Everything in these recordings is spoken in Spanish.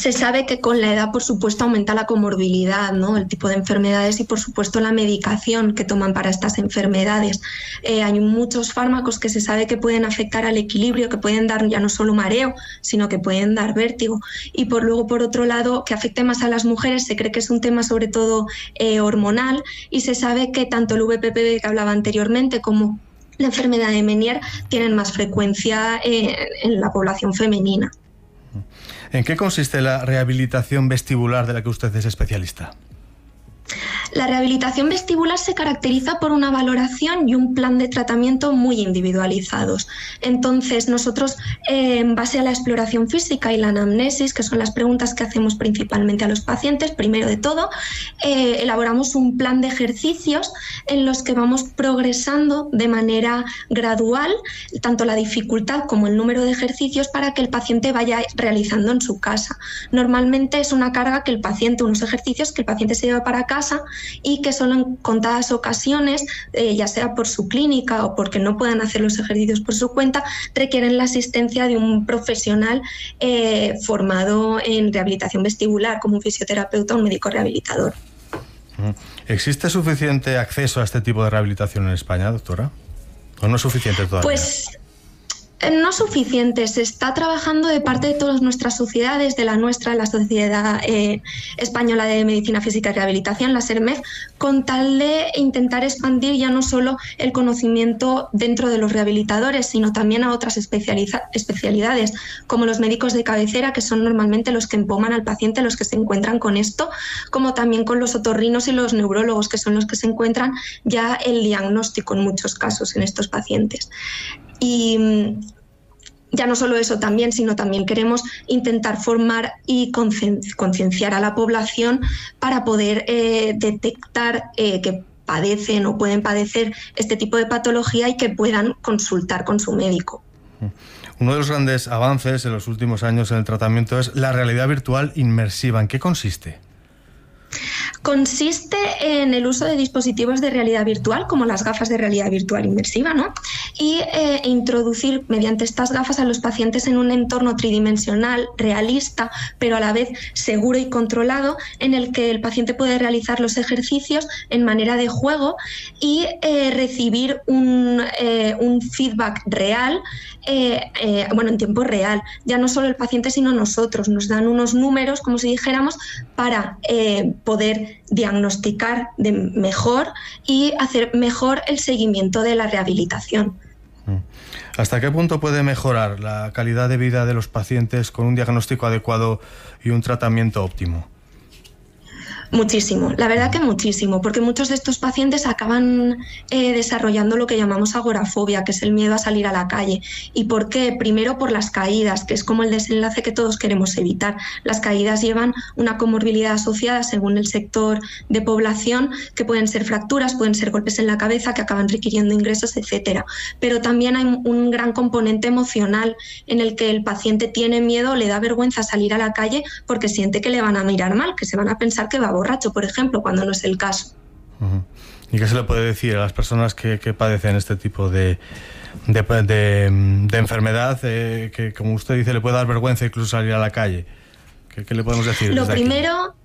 Se sabe que con la edad, por supuesto, aumenta la comorbilidad, ¿no? El tipo de enfermedades y, por supuesto, la medicación que toman para estas enfermedades. Hay muchos fármacos que se sabe que pueden afectar al equilibrio, que pueden dar ya no solo mareo, sino que pueden dar vértigo. Y luego, por otro lado, que afecte más a las mujeres, se cree que es un tema sobre todo hormonal, y se sabe que tanto el VPPB que hablaba anteriormente como la enfermedad de Meniere tienen más frecuencia en la población femenina. ¿En qué consiste la rehabilitación vestibular de la que usted es especialista? La rehabilitación vestibular se caracteriza por una valoración y un plan de tratamiento muy individualizados. Entonces, nosotros, en base a la exploración física y la anamnesis, que son las preguntas que hacemos principalmente a los pacientes, primero de todo, elaboramos un plan de ejercicios en los que vamos progresando de manera gradual, tanto la dificultad como el número de ejercicios, para que el paciente vaya realizando en su casa. Normalmente es una carga que el paciente, unos ejercicios que el paciente se lleva para casa y que solo en contadas ocasiones, ya sea por su clínica o porque no puedan hacer los ejercicios por su cuenta, requieren la asistencia de un profesional formado en rehabilitación vestibular, como un fisioterapeuta o un médico rehabilitador. ¿Existe suficiente acceso a este tipo de rehabilitación en España, doctora? ¿O no es suficiente todavía? Pues no suficiente. Se está trabajando de parte de todas nuestras sociedades, de la nuestra, la Sociedad Española de Medicina Física y Rehabilitación, la SERMEF, con tal de intentar expandir ya no solo el conocimiento dentro de los rehabilitadores, sino también a otras especialidades, como los médicos de cabecera, que son normalmente los que empoman al paciente, los que se encuentran con esto, como también con los otorrinos y los neurólogos, que son los que se encuentran ya el diagnóstico en muchos casos en estos pacientes. Y ya no solo eso también, sino también queremos intentar formar y concienciar a la población para poder detectar que padecen o pueden padecer este tipo de patología y que puedan consultar con su médico. Uno de los grandes avances en los últimos años en el tratamiento es la realidad virtual inmersiva. ¿En qué consiste? Consiste en el uso de dispositivos de realidad virtual, como las gafas de realidad virtual inmersiva, ¿no? Y introducir mediante estas gafas a los pacientes en un entorno tridimensional, realista, pero a la vez seguro y controlado, en el que el paciente puede realizar los ejercicios en manera de juego y recibir un feedback real, en tiempo real. Ya no solo el paciente, sino nosotros. Nos dan unos números, como si dijéramos, para poder diagnosticar mejor y hacer mejor el seguimiento de la rehabilitación. ¿Hasta qué punto puede mejorar la calidad de vida de los pacientes con un diagnóstico adecuado y un tratamiento óptimo? Muchísimo, la verdad que muchísimo, porque muchos de estos pacientes acaban desarrollando lo que llamamos agorafobia, que es el miedo a salir a la calle. ¿Y por qué? Primero por las caídas, que es como el desenlace que todos queremos evitar. Las caídas llevan una comorbilidad asociada según el sector de población, que pueden ser fracturas, pueden ser golpes en la cabeza que acaban requiriendo ingresos, etcétera. Pero también hay un gran componente emocional en el que el paciente tiene miedo, le da vergüenza salir a la calle porque siente que le van a mirar mal, que se van a pensar que va borracho, por ejemplo, cuando no es el caso. ¿Y qué se le puede decir a las personas que padecen este tipo de enfermedad, que, como usted dice, le puede dar vergüenza incluso salir a la calle? ¿Qué le podemos decir? Lo primero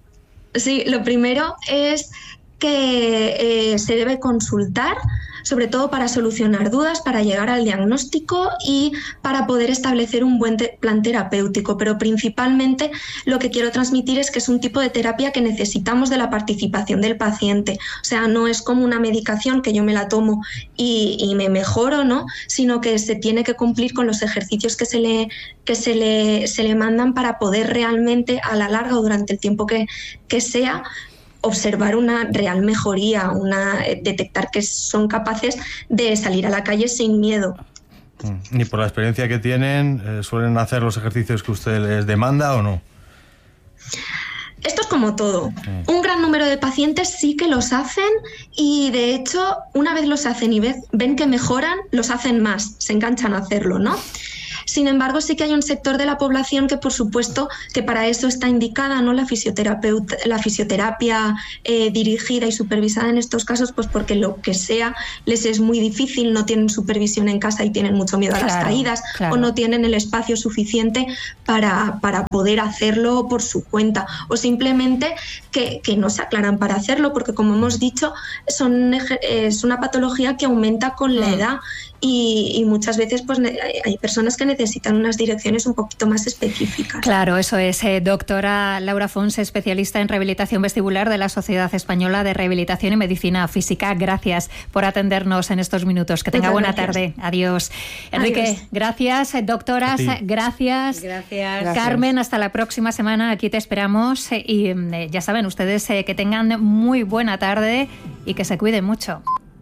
es que se debe consultar, sobre todo para solucionar dudas, para llegar al diagnóstico y para poder establecer un buen plan terapéutico. Pero principalmente lo que quiero transmitir es que es un tipo de terapia que necesitamos de la participación del paciente. O sea, no es como una medicación que yo me la tomo y me mejoro, ¿no? Sino que se tiene que cumplir con los ejercicios que se le mandan para poder realmente, a la larga o durante el tiempo que sea, observar una real mejoría, detectar que son capaces de salir a la calle sin miedo. ¿Y por la experiencia que tienen, suelen hacer los ejercicios que usted les demanda o no? Esto es como todo. Un gran número de pacientes sí que los hacen y, de hecho, una vez los hacen y ven que mejoran, los hacen más, se enganchan a hacerlo, ¿no? Sin embargo, sí que hay un sector de la población que, por supuesto, que para eso está indicada, ¿no?, la fisioterapia dirigida y supervisada en estos casos, pues porque lo que sea les es muy difícil, no tienen supervisión en casa y tienen mucho miedo a las caídas, o no tienen el espacio suficiente para poder hacerlo por su cuenta, o simplemente que no se aclaran para hacerlo, porque como hemos dicho, es una patología que aumenta con la edad y muchas veces pues hay personas que necesitan unas direcciones un poquito más específicas. Claro, eso es. Doctora Laura Fons, especialista en rehabilitación vestibular de la Sociedad Española de Rehabilitación y Medicina Física. Gracias por atendernos en estos minutos. Que tenga buena tarde. Adiós. Enrique, adiós. Gracias. Doctoras, gracias. Carmen, hasta la próxima semana. Aquí te esperamos. Y ya saben ustedes que tengan muy buena tarde y que se cuiden mucho.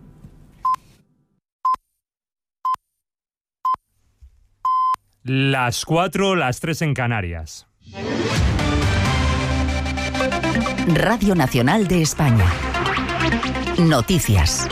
Las 4, las 3 en Canarias. Radio Nacional de España. Noticias.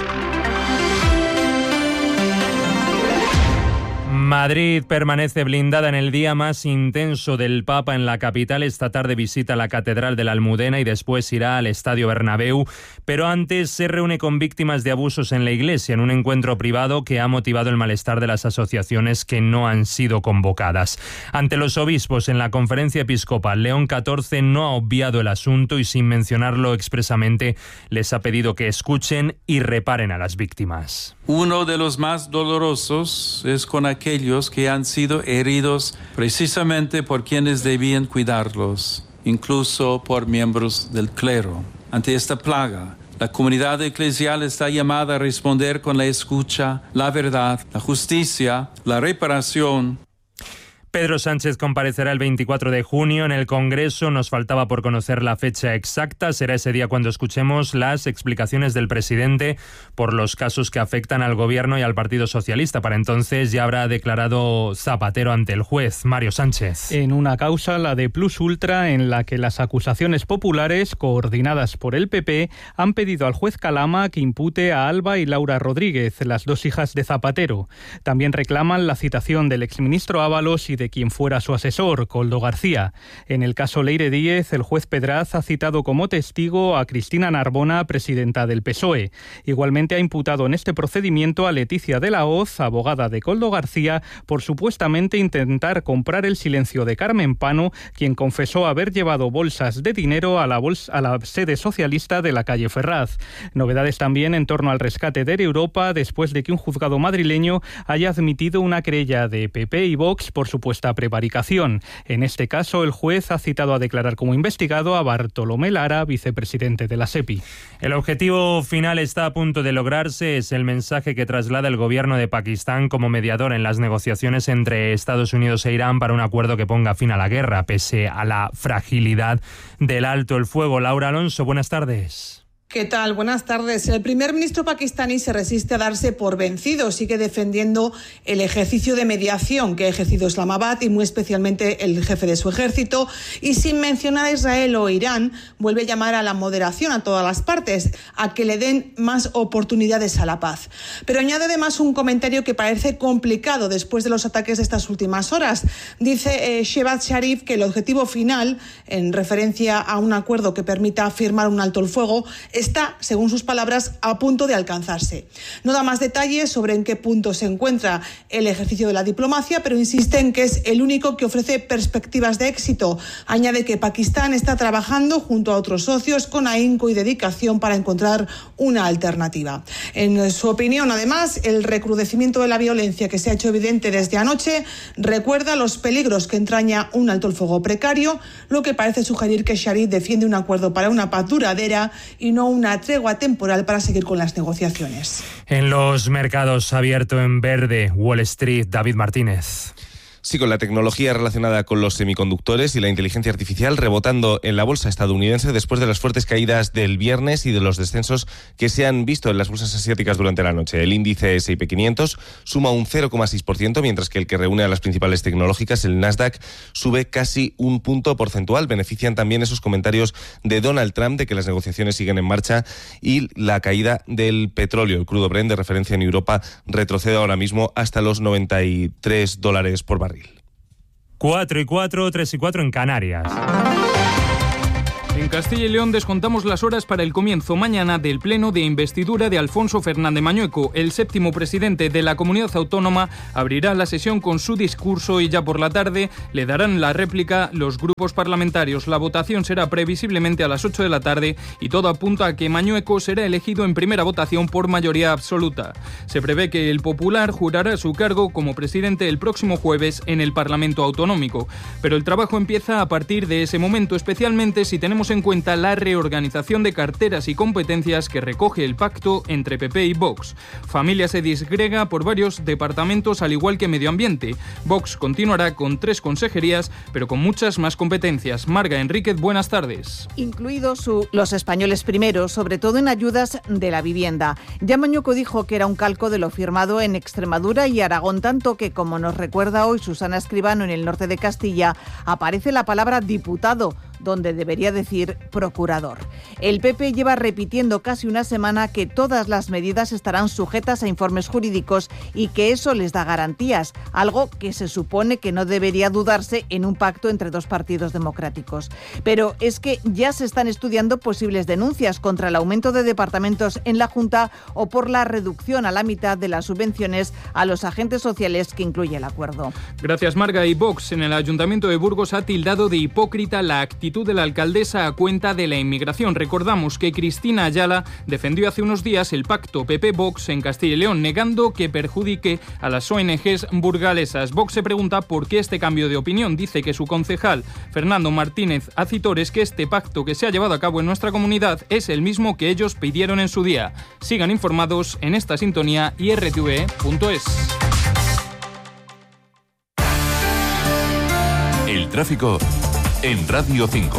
Madrid permanece blindada en el día más intenso del Papa en la capital. Esta tarde visita la Catedral de la Almudena y después irá al Estadio Bernabéu. Pero antes se reúne con víctimas de abusos en la Iglesia en un encuentro privado que ha motivado el malestar de las asociaciones que no han sido convocadas. Ante los obispos en la conferencia episcopal, León XIV no ha obviado el asunto y sin mencionarlo expresamente les ha pedido que escuchen y reparen a las víctimas. Uno de los más dolorosos es con aquellos que han sido heridos precisamente por quienes debían cuidarlos, incluso por miembros del clero. Ante esta plaga, la comunidad eclesial está llamada a responder con la escucha, la verdad, la justicia, la reparación. Pedro Sánchez comparecerá el 24 de junio en el Congreso. Nos faltaba por conocer la fecha exacta. Será ese día cuando escuchemos las explicaciones del presidente por los casos que afectan al Gobierno y al Partido Socialista. Para entonces ya habrá declarado Zapatero ante el juez Mario Sánchez. En una causa, la de Plus Ultra, en la que las acusaciones populares, coordinadas por el PP, han pedido al juez Calama que impute a Alba y Laura Rodríguez, las dos hijas de Zapatero. También reclaman la citación del exministro Ábalos y de quien fuera su asesor, Koldo García. En el caso Leire Díez, el juez Pedraz ha citado como testigo a Cristina Narbona, presidenta del PSOE. Igualmente ha imputado en este procedimiento a Leticia de la Hoz, abogada de Koldo García, por supuestamente intentar comprar el silencio de Carmen Pano, quien confesó haber llevado bolsas de dinero a la sede socialista de la calle Ferraz. Novedades también en torno al rescate de Europa, después de que un juzgado madrileño haya admitido una querella de PP y Vox por supuesta prevaricación. En este caso, el juez ha citado a declarar como investigado a Bartolomé Lara, vicepresidente de la SEPI. El objetivo final está a punto de lograrse. Es el mensaje que traslada el gobierno de Pakistán como mediador en las negociaciones entre Estados Unidos e Irán para un acuerdo que ponga fin a la guerra, pese a la fragilidad del alto el fuego. Laura Alonso, buenas tardes. ¿Qué tal? Buenas tardes. El primer ministro pakistaní se resiste a darse por vencido. Sigue defendiendo el ejercicio de mediación que ha ejercido Islamabad y muy especialmente el jefe de su ejército. Y sin mencionar a Israel o Irán, vuelve a llamar a la moderación a todas las partes, a que le den más oportunidades a la paz. Pero añade además un comentario que parece complicado después de los ataques de estas últimas horas. Dice Shehbaz Sharif que el objetivo final, en referencia a un acuerdo que permita firmar un alto el fuego, está, según sus palabras, a punto de alcanzarse. No da más detalles sobre en qué punto se encuentra el ejercicio de la diplomacia, pero insiste en que es el único que ofrece perspectivas de éxito. Añade que Pakistán está trabajando junto a otros socios con ahínco y dedicación para encontrar una alternativa. En su opinión, además, el recrudecimiento de la violencia que se ha hecho evidente desde anoche recuerda los peligros que entraña un alto el fuego precario, lo que parece sugerir que Sharif defiende un acuerdo para una paz duradera y no una tregua temporal para seguir con las negociaciones. En los mercados abierto en verde, Wall Street, David Martínez. Sí, con la tecnología relacionada con los semiconductores y la inteligencia artificial rebotando en la bolsa estadounidense después de las fuertes caídas del viernes y de los descensos que se han visto en las bolsas asiáticas durante la noche. El índice S&P 500 suma un 0,6%, mientras que el que reúne a las principales tecnológicas, el Nasdaq, sube casi un punto porcentual. Benefician también esos comentarios de Donald Trump de que las negociaciones siguen en marcha y la caída del petróleo. El crudo Brent, de referencia en Europa, retrocede ahora mismo hasta los $93 por barril. 4:04, 3:04 en Canarias. En Castilla y León descontamos las horas para el comienzo mañana del pleno de investidura de Alfonso Fernández Mañueco. El 7º presidente de la comunidad autónoma abrirá la sesión con su discurso y ya por la tarde le darán la réplica los grupos parlamentarios. La votación será previsiblemente a las 8 de la tarde y todo apunta a que Mañueco será elegido en primera votación por mayoría absoluta. Se prevé que el Popular jurará su cargo como presidente el próximo jueves en el Parlamento Autonómico. Pero el trabajo empieza a partir de ese momento, especialmente si tenemos en cuenta la reorganización de carteras y competencias que recoge el pacto entre PP y Vox. Familia se disgrega por varios departamentos, al igual que Medio Ambiente. Vox continuará con 3 consejerías, pero con muchas más competencias. Marga Enríquez, buenas tardes. Incluidos los españoles primeros, sobre todo en ayudas de la vivienda. Ya Mañueco dijo que era un calco de lo firmado en Extremadura y Aragón, tanto que, como nos recuerda hoy Susana Escribano en el norte de Castilla, aparece la palabra diputado, donde debería decir procurador. El PP lleva repitiendo casi una semana que todas las medidas estarán sujetas a informes jurídicos y que eso les da garantías, algo que se supone que no debería dudarse en un pacto entre 2 partidos democráticos. Pero es que ya se están estudiando posibles denuncias contra el aumento de departamentos en la Junta o por la reducción a la mitad de las subvenciones a los agentes sociales que incluye el acuerdo. Gracias, Marga. Y Vox en el Ayuntamiento de Burgos ha tildado de hipócrita la actitud de la alcaldesa a cuenta de la inmigración. Recordamos que Cristina Ayala defendió hace unos días el pacto PP-Vox en Castilla y León, negando que perjudique a las ONGs burgalesas. Vox se pregunta por qué este cambio de opinión. Dice que su concejal, Fernando Martínez Acitores, que este pacto que se ha llevado a cabo en nuestra comunidad es el mismo que ellos pidieron en su día. Sigan informados en esta sintonía y rtve.es. El tráfico en Radio 5.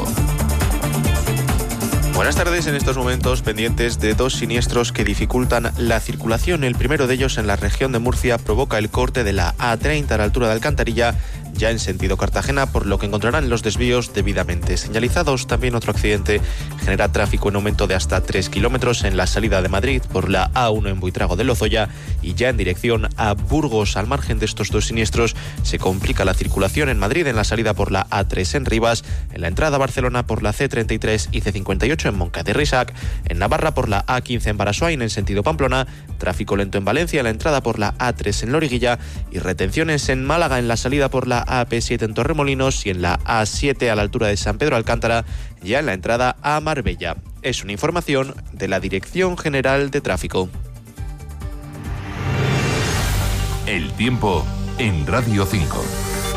Buenas tardes. En estos momentos pendientes de 2 siniestros que dificultan la circulación. El primero de ellos en la región de Murcia provoca el corte de la A30 a la altura de Alcantarilla, ya en sentido Cartagena, por lo que encontrarán los desvíos debidamente señalizados. También otro accidente genera tráfico en aumento de hasta 3 kilómetros en la salida de Madrid por la A1 en Buitrago de Lozoya y ya en dirección a Burgos. Al margen de estos 2 siniestros se complica la circulación en Madrid en la salida por la A3 en Rivas, en la entrada a Barcelona por la C33 y C58 en Moncada y Reixac, en Navarra por la A15 en Barasoain en sentido Pamplona, tráfico lento en Valencia en la entrada por la A3 en Loriguilla y retenciones en Málaga en la salida por la AP7 en Torremolinos y en la A7 a la altura de San Pedro Alcántara, ya en la entrada a Marbella. Es una información de la Dirección General de Tráfico. El tiempo en Radio 5.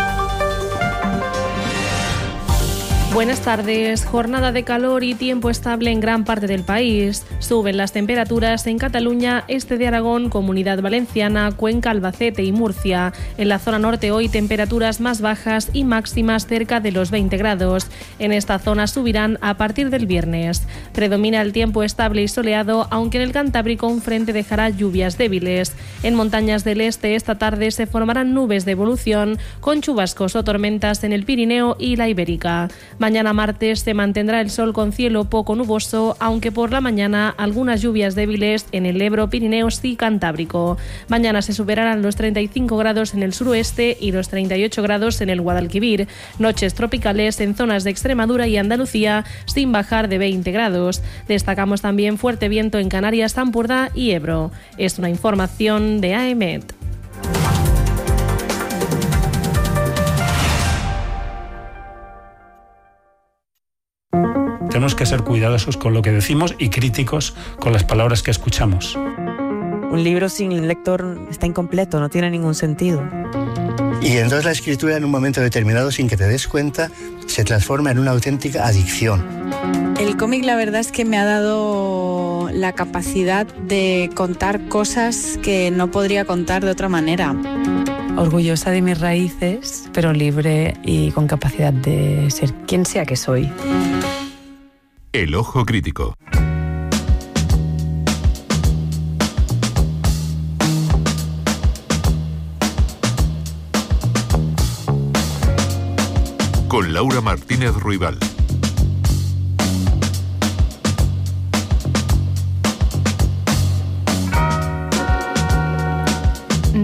Buenas tardes. Jornada de calor y tiempo estable en gran parte del país. Suben las temperaturas en Cataluña, este de Aragón, Comunidad Valenciana, Cuenca, Albacete y Murcia. En la zona norte hoy temperaturas más bajas y máximas cerca de los 20 grados. En esta zona subirán a partir del viernes. Predomina el tiempo estable y soleado, aunque en el Cantábrico un frente dejará lluvias débiles. En montañas del este esta tarde se formarán nubes de evolución con chubascos o tormentas en el Pirineo y la Ibérica. Mañana martes se mantendrá el sol con cielo poco nuboso, aunque por la mañana algunas lluvias débiles en el Ebro, Pirineos y Cantábrico. Mañana se superarán los 35 grados en el suroeste y los 38 grados en el Guadalquivir. Noches tropicales en zonas de Extremadura y Andalucía sin bajar de 20 grados. Destacamos también fuerte viento en Canarias, Sampurdá y Ebro. Es una información de AEMET. Tenemos que ser cuidadosos con lo que decimos y críticos con las palabras que escuchamos. Un libro sin lector está incompleto, no tiene ningún sentido. Y entonces la escritura en un momento determinado, sin que te des cuenta, se transforma en una auténtica adicción. El cómic, la verdad es que me ha dado la capacidad de contar cosas que no podría contar de otra manera. Orgullosa de mis raíces, pero libre y con capacidad de ser quien sea que soy. El ojo crítico. Con Laura Martínez Ruibal.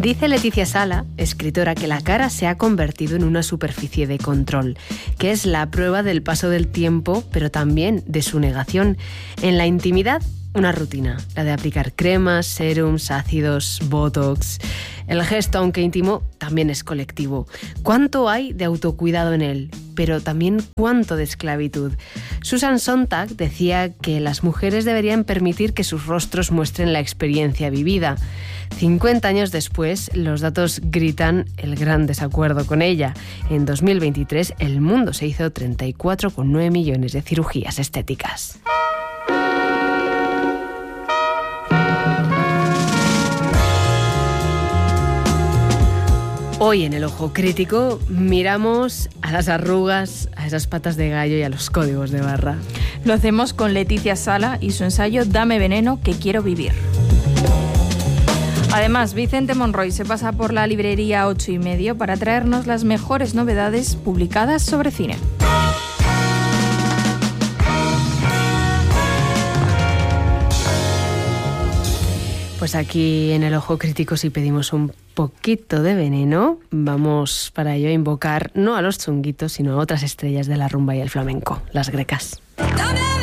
Dice Leticia Sala, escritora, que la cara se ha convertido en una superficie de control, que es la prueba del paso del tiempo, pero también de su negación. En la intimidad, una rutina, la de aplicar cremas, serums, ácidos, botox. El gesto, aunque íntimo, también es colectivo. ¿Cuánto hay de autocuidado en él? Pero también cuánto de esclavitud. Susan Sontag decía que las mujeres deberían permitir que sus rostros muestren la experiencia vivida. 50 años después, los datos gritan el gran desacuerdo con ella. En 2023, el mundo se hizo 34,9 millones de cirugías estéticas. Hoy en el Ojo Crítico miramos a las arrugas, a esas patas de gallo y a los códigos de barra. Lo hacemos con Leticia Sala y su ensayo Dame veneno que quiero vivir. Además, Vicente Monroy se pasa por la librería 8:30 para traernos las mejores novedades publicadas sobre cine. Pues aquí en el Ojo Crítico, si pedimos un poquito de veneno, vamos para ello a invocar no a los chunguitos, sino a otras estrellas de la rumba y el flamenco, las grecas.